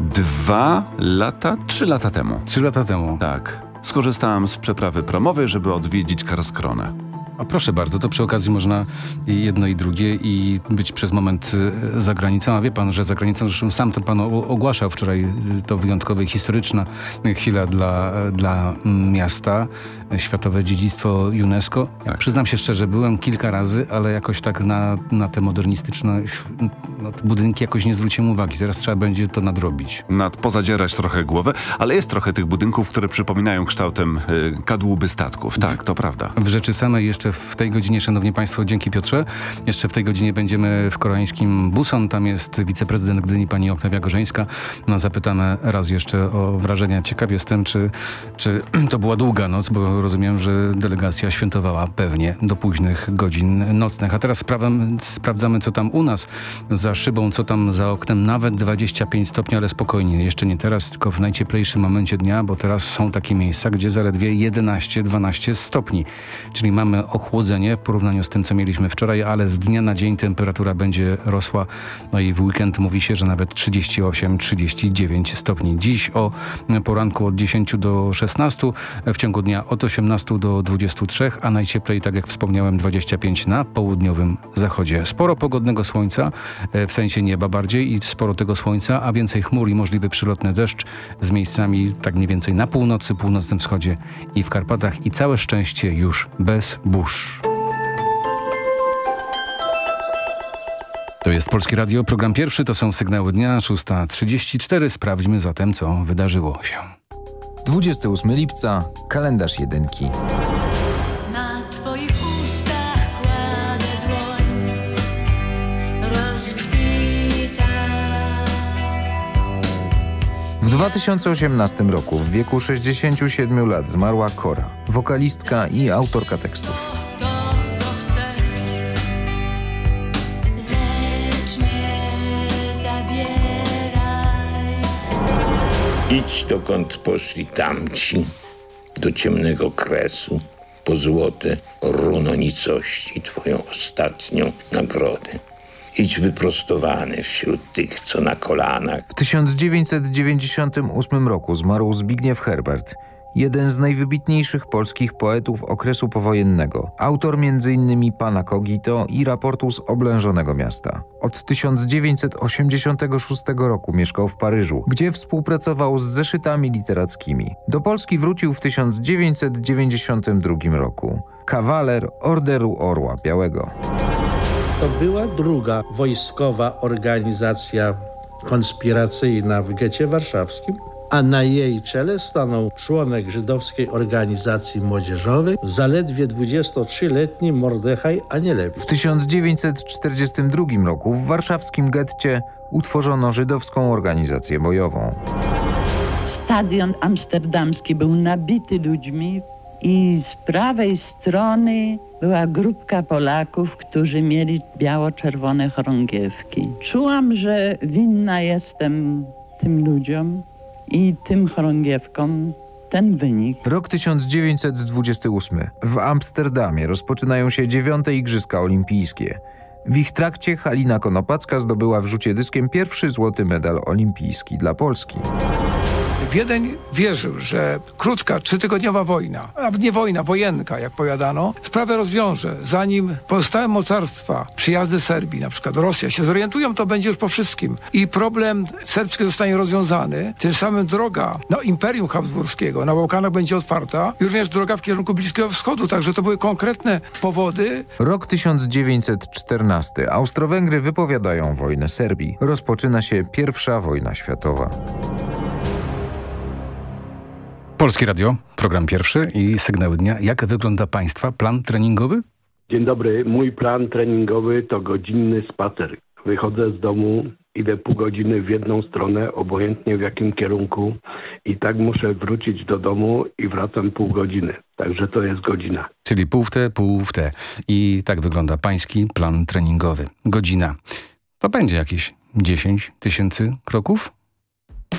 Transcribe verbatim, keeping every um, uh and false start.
Dwa lata, trzy lata temu. Trzy lata temu. Tak. Skorzystałem z przeprawy promowej, żeby odwiedzić Karlskronę. A proszę bardzo, to przy okazji można jedno i drugie i być przez moment za granicą. A wie pan, że za granicą, zresztą sam to pan ogłaszał wczoraj, to wyjątkowa i historyczna chwila dla, dla miasta, Światowe Dziedzictwo UNESCO. Tak. Przyznam się szczerze, byłem kilka razy, ale jakoś tak na, na te modernistyczne no, te budynki jakoś nie zwróciłem uwagi. Teraz trzeba będzie to nadrobić. Nad pozadzierać trochę głowę, ale jest trochę tych budynków, które przypominają kształtem y, kadłuby statków. Tak, to prawda. W rzeczy samej jeszcze w tej godzinie, szanowni państwo, dzięki Piotrze, jeszcze w tej godzinie będziemy w koreańskim Busan. Tam jest wiceprezydent Gdyni, pani Oktawia Gorzeńska. No, zapytamy raz jeszcze o wrażenia. Ciekaw jestem, czy, czy to była długa noc, bo rozumiem, że delegacja świętowała pewnie do późnych godzin nocnych. A teraz sprawam, sprawdzamy, co tam u nas za szybą, co tam za oknem. Nawet dwadzieścia pięć stopni, ale spokojnie. Jeszcze nie teraz, tylko w najcieplejszym momencie dnia, bo teraz są takie miejsca, gdzie zaledwie jedenaście dwanaście stopni. Czyli mamy ochłodzenie w porównaniu z tym, co mieliśmy wczoraj, ale z dnia na dzień temperatura będzie rosła. No i w weekend mówi się, że nawet trzydzieści osiem trzydzieści dziewięć stopni. Dziś o poranku od dziesięciu do szesnastu, w ciągu dnia od osiemnastu do dwudziestu trzech, a najcieplej, tak jak wspomniałem, dwadzieścia pięć na południowym zachodzie. Sporo pogodnego słońca, w sensie nieba bardziej i sporo tego słońca, a więcej chmur i możliwy przylotny deszcz z miejscami tak mniej więcej na północy, północnym wschodzie i w Karpatach i całe szczęście już bez burz. To jest Polskie Radio, program pierwszy, to są sygnały dnia, szósta trzydzieści cztery. Sprawdźmy zatem, co wydarzyło się. dwudziestego ósmego lipca, kalendarz jedynki. Na twoich ustach kładę dłoń, rozkwita. W dwa tysiące osiemnastym roku w wieku sześćdziesięciu siedmiu lat zmarła Kora, wokalistka i autorka tekstów. To, co chcesz, lecz nie zabieraj. Idź dokąd poszli tamci, do ciemnego kresu, po złote runo nicości, twoją ostatnią nagrodę. Idź wyprostowany wśród tych, co na kolanach. W tysiąc dziewięćset dziewięćdziesiątym ósmym roku zmarł Zbigniew Herbert, jeden z najwybitniejszych polskich poetów okresu powojennego, autor między innymi Pana Kogito i raportu z oblężonego miasta. Od tysiąc dziewięćset osiemdziesiątego szóstego roku mieszkał w Paryżu, gdzie współpracował z zeszytami literackimi. Do Polski wrócił w tysiąc dziewięćset dziewięćdziesiątym drugim roku. Kawaler Orderu Orła Białego. To była druga wojskowa organizacja konspiracyjna w getcie warszawskim, a na jej czele stanął członek żydowskiej organizacji młodzieżowej, zaledwie dwudziestotrzyletni Mordechaj Anielewicz. W tysiąc dziewięćset czterdziestym drugim roku w warszawskim getcie utworzono żydowską organizację bojową. Stadion amsterdamski był nabity ludźmi i z prawej strony była grupka Polaków, którzy mieli biało-czerwone chorągiewki. Czułam, że winna jestem tym ludziom i tym chorągiewkom ten wynik. Rok tysiąc dziewięćset dwudziesty ósmy. W Amsterdamie rozpoczynają się dziewiąte Igrzyska Olimpijskie. W ich trakcie Halina Konopacka zdobyła w rzucie dyskiem pierwszy złoty medal olimpijski dla Polski. Wiedeń wierzył, że krótka, trzytygodniowa wojna, a nie wojna, wojenka, jak powiadano, sprawę rozwiąże, zanim pozostałe mocarstwa, przyjazdy Serbii, na przykład Rosja, się zorientują, to będzie już po wszystkim. I problem serbski zostanie rozwiązany, tym samym droga no, Imperium Habsburskiego na Bałkanach będzie otwarta i również droga w kierunku Bliskiego Wschodu, także to były konkretne powody. Rok tysiąc dziewięćset czternasty. Austro-Węgry wypowiadają wojnę Serbii. Rozpoczyna się pierwsza wojna światowa. Polskie Radio, program pierwszy i sygnały dnia. Jak wygląda Państwa plan treningowy? Dzień dobry. Mój plan treningowy to godzinny spacer. Wychodzę z domu, idę pół godziny w jedną stronę, obojętnie w jakim kierunku i tak muszę wrócić do domu i wracam pół godziny. Także to jest godzina. Czyli pół w te, pół w te. I tak wygląda Pański plan treningowy. Godzina. To będzie jakieś dziesięć tysięcy kroków?